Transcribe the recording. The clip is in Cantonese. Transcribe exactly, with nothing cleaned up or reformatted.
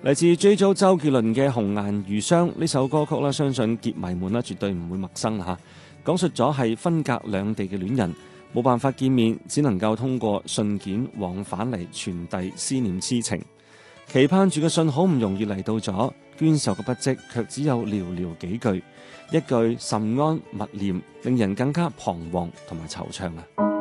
嚟自 J. Jo 周杰倫嘅《紅顏如霜》呢首歌曲啦，相信結迷們啦絕對唔會陌生嚇。講述咗係分隔兩地嘅戀人，冇辦法見面，只能夠通過信件往返嚟傳遞思念之情。期盼住嘅信好唔容易嚟到咗，捐售嘅筆跡卻只有寥寥幾句，一句甚安勿念，令人更加彷徨同埋惆悵啊！